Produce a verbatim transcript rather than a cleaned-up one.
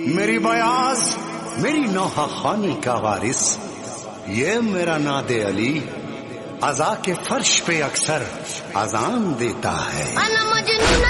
मेरी बयाज, मेरी नौहा खानी का वारिस, ये मेरा नादे अली अज़ा के फर्श पे अक्सर अजान देता है।